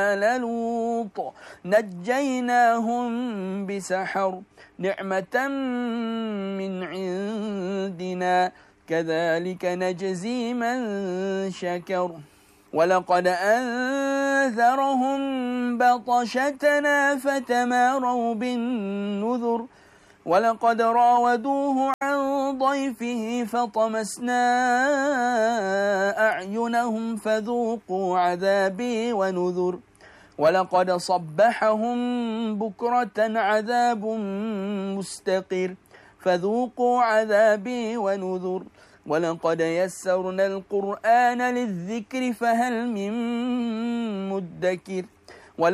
آل لوط نجيناهم بسحر نعمة من عندنا كذلك نجزي من شكر ولقد أنذرهم بطشتنا فتماروا بالنذر ولقد راودوه عن ضيفه فطمسنا أعينهم فذوقوا عذابي ونذر ولقد صبحهم بكرة عذاب مستقر فذوقوا عذابي ونذر ولقد يسرنا القرآن للذكر فهل من مدكر